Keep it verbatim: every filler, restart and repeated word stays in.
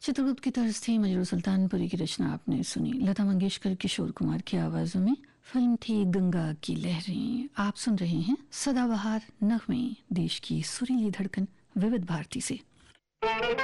चित्रगुप्त की तर्ज थी, मजरू सुल्तानपुरी की रचना आपने सुनी। लता मंगेशकर, किशोर कुमार की आवाजों में फिल्म थी गंगा की लहरें। आप सुन रहे हैं सदाबहार नगमे, देश की सुरीली धड़कन विविध भारती से।